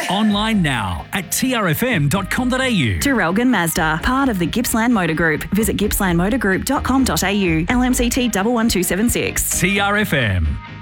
Online now at trfm.com.au. Traralgon Mazda, part of the Gippsland Motor Group. Visit gippslandmotorgroup.com.au. LMCT 11276. TRFM.